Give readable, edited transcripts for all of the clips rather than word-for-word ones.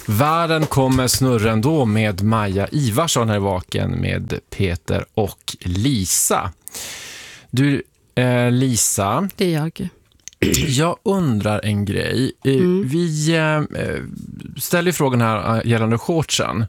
Världen kommer snurra ändå med Maja Ivarsson här i Vaken med Peter och Lisa. Du, Lisa. Det är jag. Jag undrar en grej. Vi ställer frågan här gällande shortsen.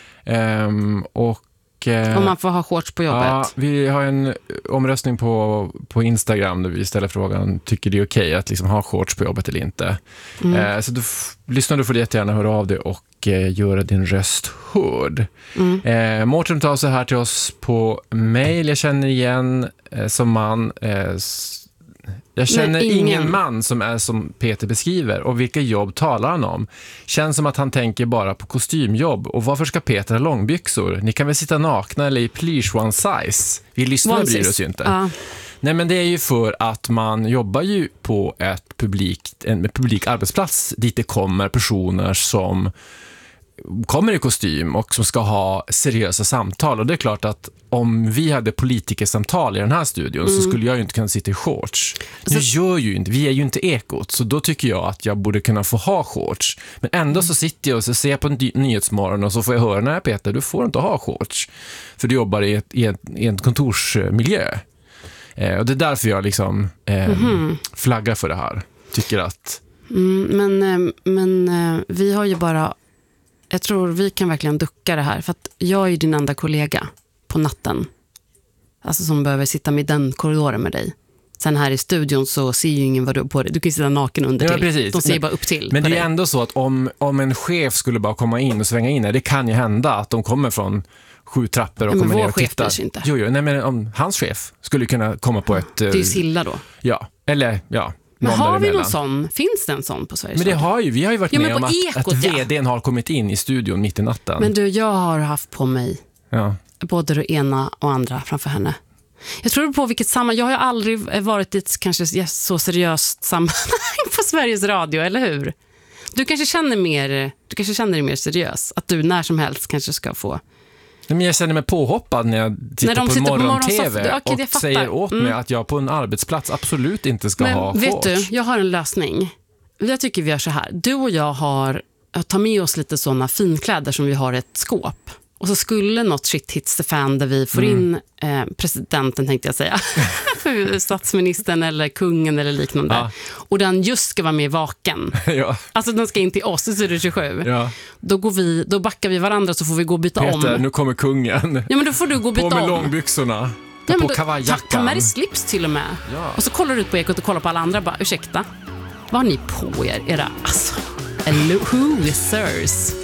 Om man får ha shorts på jobbet. Ja, vi har en omröstning på Instagram där vi ställer frågan, tycker det är okej att liksom ha shorts på jobbet eller inte? Så lyssnar du får jättegärna höra av dig och göra din röst hörd. Mårten tar så här till oss på mail. Jag känner igen som man... Jag känner ingen man som är som Peter beskriver. Och vilka jobb talar han om? Känns som att han tänker bara på kostymjobb. Och varför ska Peter ha långbyxor? Ni kan väl sitta nakna eller i plysch one size. Vi lyssnar bryr oss ju inte. Nej, men det är ju för att man jobbar ju på en publik arbetsplats dit det kommer personer som kommer i kostym och som ska ha seriösa samtal. Och det är klart att om vi hade politikersamtal i den här studion så skulle jag ju inte kunna sitta i shorts. Nu gör ju inte, vi är ju inte Ekot, så då tycker jag att jag borde kunna få ha shorts. Men ändå så sitter jag och så ser jag på en Nyhetsmorgon och så får jag höra, nej Peter, du får inte ha shorts. För du jobbar i en kontorsmiljö. Och det är därför jag liksom flaggar för det här. Tycker att... Men vi har ju bara... Jag tror vi kan verkligen ducka det här. För att jag är ju din enda kollega på natten. Alltså som behöver sitta med den korridoren med dig. Sen här i studion så ser ju ingen vad du har på dig. Du kan ju sitta naken under till. Precis. De ser bara upp till. Men det är dig. ändå så att om en chef skulle bara komma in och svänga in, det kan ju hända att de kommer från 7 trappor och kommer ner och tittar. Inte. Jo, nej, men om hans chef skulle kunna komma på ett... Det är ju Silla då. Ja, eller ja. Men har vi någon sån? Finns det en sån på Sveriges Radio? Men vi har ju varit med om Ekot, att vdn har kommit in i studion mitt i natten. Men du, jag har haft på mig både det ena och andra framför henne. Jag tror på vilket sammanhang. Jag har ju aldrig varit i ett kanske så seriöst sammanhang på Sveriges Radio, eller hur? Du kanske känner dig mer seriös. Att du när som helst kanske ska få... Men jag känner mig påhoppad när jag tittar på morgon-tv och säger åt mig att jag på en arbetsplats absolut inte ska ha shorts. Vet du, jag har en lösning. Jag tycker vi gör så här. Du och jag tar med oss lite sådana finkläder som vi har i ett skåp. Och så skulle något shit hits the fan där vi får in presidenten, tänkte jag säga. För statsministern eller kungen eller liknande. Ja. Och den just ska vara med Vaken. Ja. Alltså den ska in till oss, så är det 27. Ja. Då backar vi varandra så får vi gå och byta om. Peter, nu kommer kungen. Ja, men då får du gå och byta om. På med långbyxorna. På kavajjackan. Ta med dig slips till och med. Ja. Och så kollar du ut på Ekot och kollar på alla andra. Bara, ursäkta, vad har ni på er? Era, alltså, losers.